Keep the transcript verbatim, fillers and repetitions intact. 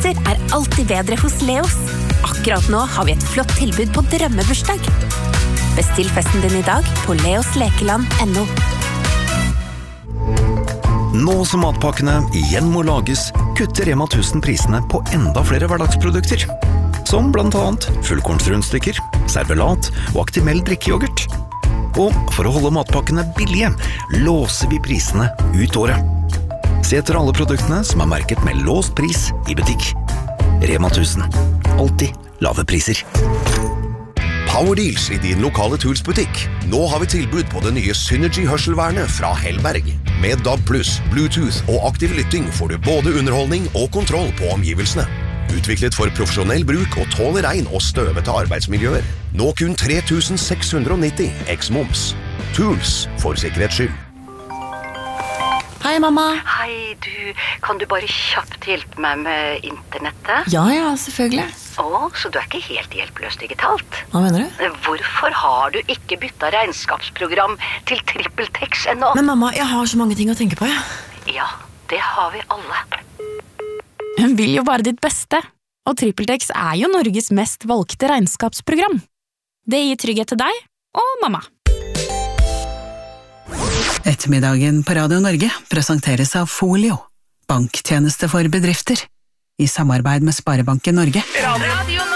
julefester er alltid bedre hos Leos. Akkurat nå har vi et flott tilbud på drømmebursdag. Bestill festen din i dag på leoslekeland punktum no. Nå som matpakkene igjen må lages, kutter Rema tusen prisene på enda flere hverdagsprodukter. Som blant annet fullkornsrundstykker, servelat og Actimel drikkeyoghurt. Og for å holde matpakkene billige, låser vi prisene ut året. Se etter alle produktene som er merket med låst pris i butikk. Rema tusen. Alltid lave priser. Power Deals i din lokale Tools-butikk. Nå har vi tilbud på det nye Synergy-hørselvernet fra Hellberg. Med D A B plus, Bluetooth og aktiv lytting får du både underholdning og kontroll på omgivelsene. Utviklet for profesjonell bruk og tåler regn og støvete arbeidsmiljøer. Nå kun tre tusen seks hundre nitti eks-moms. Tools for sikkerhets skyld. Hei, mamma. Hei, du. Kan du bare kjapt hjelpe meg med internettet? Ja, ja, selvfølgelig. Å, så du er ikke helt hjelpeløs digitalt? Hva mener du? Hvorfor har du ikke byttet regnskapsprogram til TrippelTex ennå? Men mamma, jeg har så mange ting å tenke på, ja. Ja, det har vi alle. Hun vil jo bare ditt beste, og TrippelTex er jo Norges mest valgte regnskapsprogram. Det gir trygghet til deg og mamma. Ettermiddagen på Radio Norge presenteres av Folio, banktjeneste for bedrifter, i samarbeid med Sparebanken Norge. Radio